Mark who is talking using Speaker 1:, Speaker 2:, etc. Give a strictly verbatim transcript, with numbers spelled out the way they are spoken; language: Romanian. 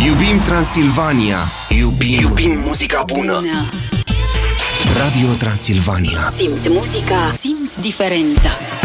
Speaker 1: Iubim Transilvania. Iubim, Iubim muzica bună. bună. Radio Transilvania.
Speaker 2: Simți muzica, simți diferența.